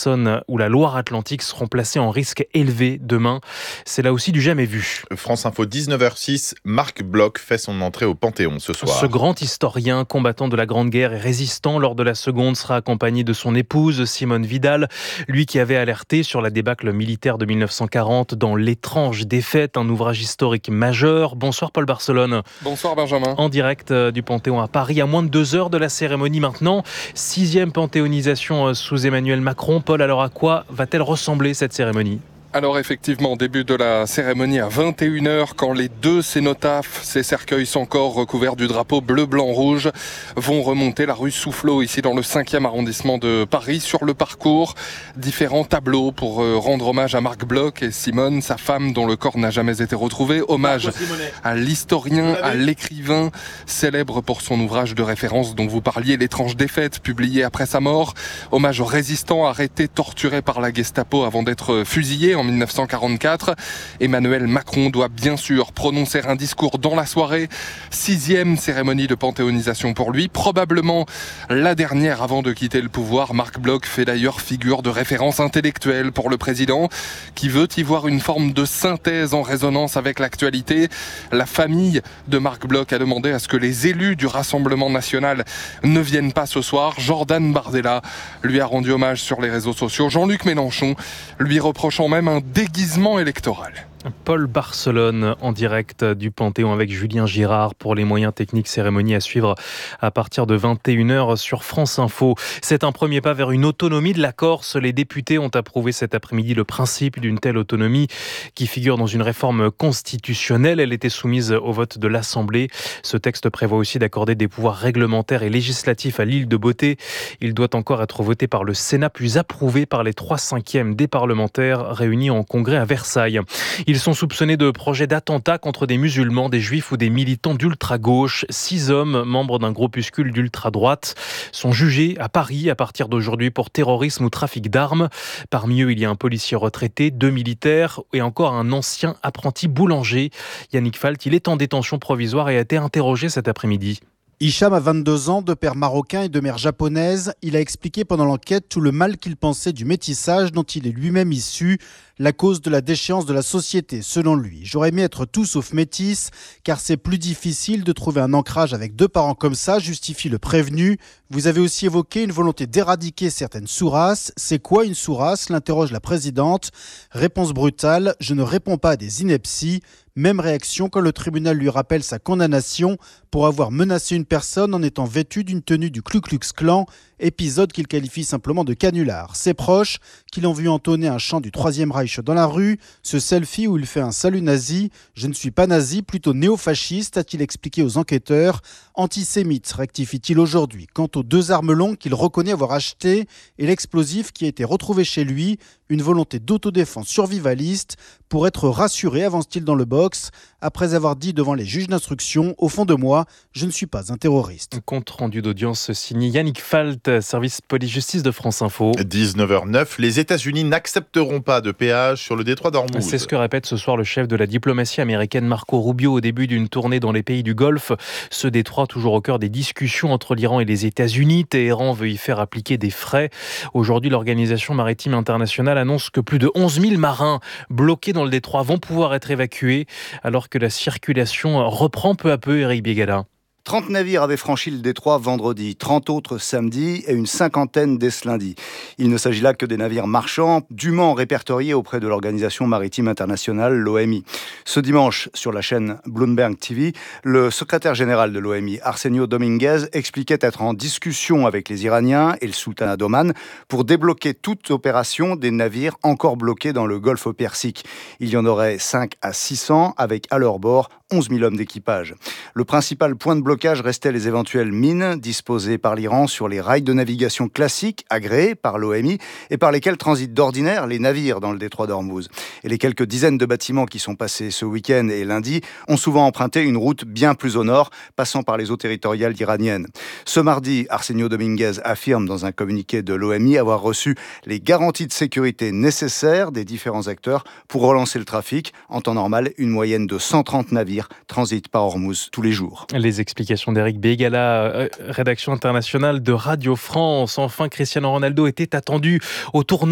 l'Essonne ou la Loire-Atlantique seront placés en risque élevé demain. C'est là aussi du jamais vu. France Info 19h06, Marc Bloch fait son entrée au Panthéon ce soir. Ce grand historien, combattant de la Grande Guerre et résistant lors de la Seconde, sera accompagné de son épouse Simone Vidal, lui qui avait alerté sur la débâcle militaire de 1940 dans L'étrange défaite, un ouvrage historique majeur. Bonsoir Paul Barcelone. Bonsoir Benjamin. En direct du Panthéon à Paris, à moins de 2 heures de la cérémonie maintenant. 6e panthéonisation sous Emmanuel Macron. Paul, alors à quoi va-t-elle ressembler cette cérémonie ? Alors effectivement, début de la cérémonie à 21h, quand les 2 cénotaphes, ces cercueils sans corps recouverts du drapeau bleu, blanc, rouge, vont remonter la rue Soufflot, ici dans le 5e arrondissement de Paris. Sur le parcours, différents tableaux pour rendre hommage à Marc Bloch et Simone, sa femme dont le corps n'a jamais été retrouvé. Hommage à l'historien, à l'écrivain, célèbre pour son ouvrage de référence dont vous parliez, L'étrange défaite, publié après sa mort. Hommage aux résistants arrêtés, torturés par la Gestapo avant d'être fusillés en 1944. Emmanuel Macron doit bien sûr prononcer un discours dans la soirée. 6e cérémonie de panthéonisation pour lui, probablement la dernière avant de quitter le pouvoir. Marc Bloch fait d'ailleurs figure de référence intellectuelle pour le président, qui veut y voir une forme de synthèse en résonance avec l'actualité. La famille de Marc Bloch a demandé à ce que les élus du Rassemblement national ne viennent pas ce soir. Jordan Bardella lui a rendu hommage sur les réseaux sociaux. Jean-Luc Mélenchon lui reprochant même un déguisement électoral. Paul Barcelone en direct du Panthéon avec Julien Girard pour les moyens techniques. Cérémonie à suivre à partir de 21h sur France Info. C'est un premier pas vers une autonomie de la Corse. Les députés ont approuvé cet après-midi le principe d'une telle autonomie qui figure dans une réforme constitutionnelle. Elle était soumise au vote de l'Assemblée. Ce texte prévoit aussi d'accorder des pouvoirs réglementaires et législatifs à l'île de Beauté. Il doit encore être voté par le Sénat puis approuvé par les 3/5 des parlementaires réunis en congrès à Versailles. Ils sont soupçonnés de projets d'attentats contre des musulmans, des juifs ou des militants d'ultra-gauche. 6 hommes, membres d'un groupuscule d'ultra-droite, sont jugés à Paris à partir d'aujourd'hui pour terrorisme ou trafic d'armes. Parmi eux, il y a un policier retraité, 2 militaires et encore un ancien apprenti boulanger. Yannick Falt, il est en détention provisoire et a été interrogé cet après-midi. Hicham a 22 ans, de père marocain et de mère japonaise. Il a expliqué pendant l'enquête tout le mal qu'il pensait du métissage dont il est lui-même issu, la cause de la déchéance de la société, selon lui. J'aurais aimé être tout sauf métis, car c'est plus difficile de trouver un ancrage avec 2 parents comme ça, justifie le prévenu. Vous avez aussi évoqué une volonté d'éradiquer certaines sous-races. C'est quoi une sous-race ? L'interroge la présidente. Réponse brutale, je ne réponds pas à des inepties. Même réaction quand le tribunal lui rappelle sa condamnation pour avoir menacé une personne en étant vêtue d'une tenue du Ku Klux Klan, épisode qu'il qualifie simplement de canular. Ses proches, qui l'ont vu entonner un chant du Troisième Reich dans la rue, ce selfie où il fait un salut nazi. Je ne suis pas nazi, plutôt néofasciste, a-t-il expliqué aux enquêteurs. Antisémite, rectifie-t-il aujourd'hui. Quant aux 2 armes longues qu'il reconnaît avoir achetées et l'explosif qui a été retrouvé chez lui, une volonté d'autodéfense survivaliste. Pour être rassuré, avance-t-il dans le box, après avoir dit devant les juges d'instruction, au fond de moi, je ne suis pas un terroriste. Compte rendu d'audience signé Yannick Falt, service police-justice de France Info. 19h09, les États-Unis n'accepteront pas de péage sur le détroit d'Ormuz. C'est ce que répète ce soir le chef de la diplomatie américaine Marco Rubio au début d'une tournée dans les pays du Golfe. Ce détroit toujours au cœur des discussions entre l'Iran et les États-Unis. Téhéran veut y faire appliquer des frais. Aujourd'hui, l'Organisation maritime internationale annonce que plus de 11 000 marins bloqués dans le détroit vont pouvoir être évacués alors que la circulation reprend peu à peu. Eric Biegala. 30 navires avaient franchi le détroit vendredi, 30 autres samedi et une 50aine dès ce lundi. Il ne s'agit là que des navires marchands dûment répertoriés auprès de l'Organisation maritime internationale, l'OMI. Ce dimanche, sur la chaîne Bloomberg TV, le secrétaire général de l'OMI, Arsenio Dominguez, expliquait être en discussion avec les Iraniens et le sultanat d'Oman pour débloquer toute opération des navires encore bloqués dans le golfe Persique. Il y en aurait 5 à 600 avec à leur bord 11 000 hommes d'équipage. Le principal point de blocage restait les éventuelles mines disposées par l'Iran sur les rails de navigation classiques agréés par l'OMI et par lesquels transitent d'ordinaire les navires dans le détroit d'Ormuz. Et les quelques dizaines de bâtiments qui sont passés ce week-end et lundi ont souvent emprunté une route bien plus au nord, passant par les eaux territoriales iraniennes. Ce mardi, Arsenio Dominguez affirme dans un communiqué de l'OMI avoir reçu les garanties de sécurité nécessaires des différents acteurs pour relancer le trafic. En temps normal, une moyenne de 130 navires transitent par Ormuz tous les jours. Les explications d'Eric Bégala, rédaction internationale de Radio France. Enfin, Cristiano Ronaldo était attendu au tournoi